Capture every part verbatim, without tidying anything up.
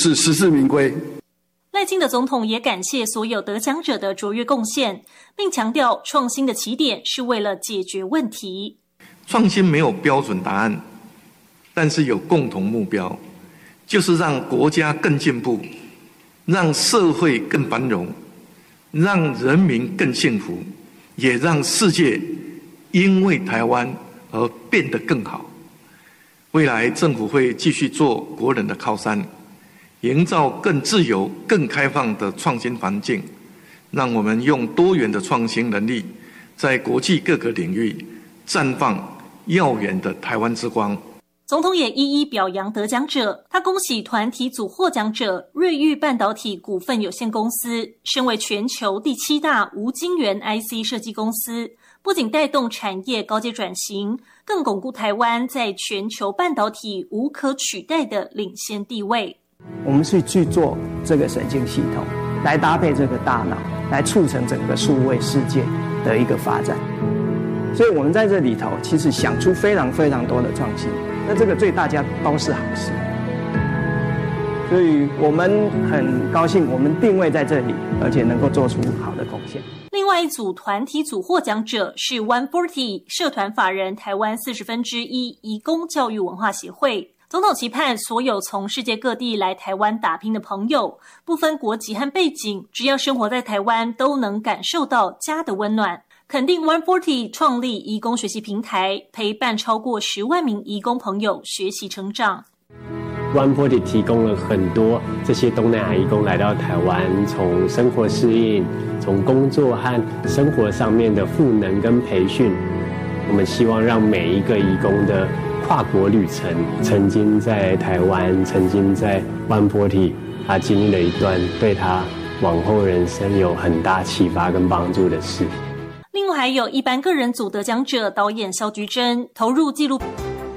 是实至名归。 赖清德总统也感谢所有得奖者的卓越贡献，并强调创新的起点是为了解决问题。 创新没有标准答案，但是有共同目标，就是让国家更进步，让社会更繁荣，让人民更幸福，也让世界因为台湾而变得更好。未来政府会继续做国人的靠山，营造更自由、更开放的创新环境，让我们用多元的创新能力，在国际各个领域绽放耀眼的台湾之光。 总统也一一表扬得奖者，他恭喜团体组获奖者瑞昱半导体股份有限公司，身为全球第七大无晶圆 I C 设计公司，不仅带动产业高阶转型，更巩固台湾在全球半导体无可取代的领先地位。 我们是去做这个神经系统，来搭配这个大脑，来促成整个数位世界的一个发展。所以我们在这里头其实想出非常非常多的创新，那这个对大家都是好事。所以我们很高兴我们定位在这里，而且能够做出好的贡献。 另外一组团体组获奖者是一百四十社团法人台湾四十分之一移工教育文化协会。总统期盼所有从世界各地来台湾打拼的朋友，不分国籍和背景，只要生活在台湾都能感受到家的温暖。肯定一百四十创立移工学习平台，陪伴超过十万名移工朋友学习成长。 一百四十提供了很多这些东南亚移工来到台湾，从生活适应，从工作和生活上面的赋能跟培训。我们希望让每一个移工的跨国旅程，曾经在台湾，曾经在一百四十，他经历了一段对他往后人生有很大启发跟帮助的事。 另外还有一般个人组得奖者导演萧菊珍投入纪录。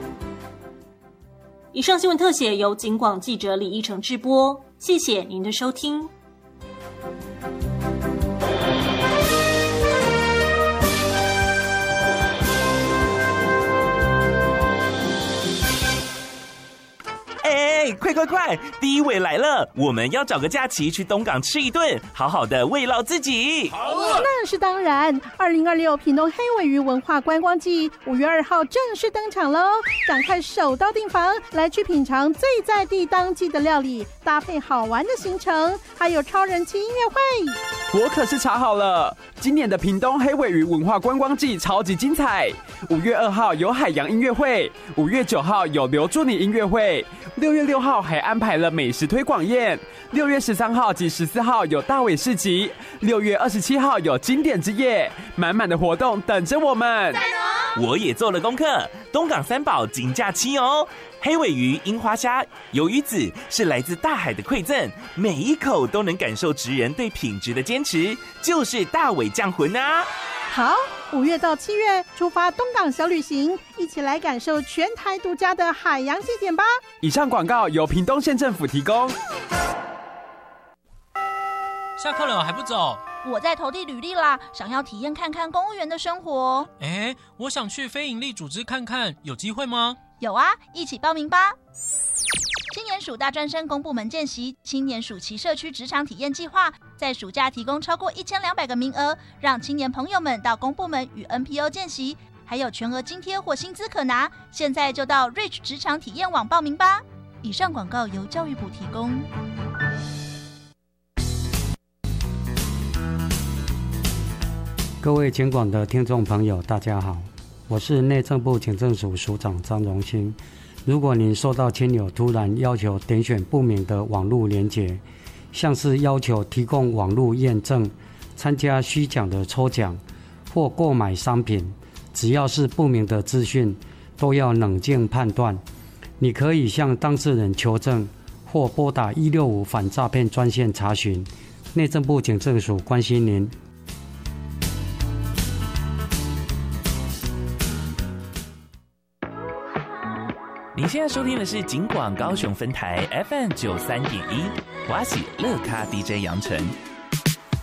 以上新闻特写由警广记者李义成制播，谢谢您的收听。 哎，快快快！第一位来了，我们要找个假期去东港吃一顿，好好的慰劳自己。 好啊，那是当然。二零二六屏东黑鮪鱼文化观光季五月二号正式登场喽！赶快手到订房，来去品尝最在地当季的料理，搭配好玩的行程，还有超人气音乐会。 我可是查好了，今年的屏东黑鮪鱼文化观光季超级精彩。五月二号有海洋音乐会，五月九号有留住你音乐会，六月六号还安排了美食推广宴，六月十三号及十四号有大尾市集，六月二十七号有经典之夜，满满的活动等着我们。 我也做了功课，东港三宝金假期哦。黑鮪鱼、樱花虾、鱿鱼子是来自大海的馈赠，每一口都能感受职人对品质的坚持，就是大尾酱魂啊！ 好，五月到七月出发东港小旅行，一起来感受全台独家的海洋祭典吧。 以上广告由屏东县政府提供。 下课了还不走？ 我在投递履历啦，想要体验看看公务员的生活。 哎，我想去非营利组织看看，有机会吗？ 有啊，一起报名吧。青年署大专生公部门见习青年暑期社区职场体验计划，在暑假提供超过一千两百个名额，让青年朋友们到公部门与 N P O 见习，还有全额津贴或薪资可拿。现在就到 Reach 职场体验网报名吧。以上广告由教育部提供。 各位警广的听众朋友，大家好，我是内政部警政署署长张荣兴。如果您收到亲友突然要求点选不明的网络连结，像是要求提供网络验证、参加虚假的抽奖或购买商品，只要是不明的资讯，都要冷静判断。你可以向当事人求证，或拨打一六五反诈骗专线查询。内政部警政署关心您。 您现在收听的是警广高雄分台 F M 九三点一，我是乐咖 D J 杨晨。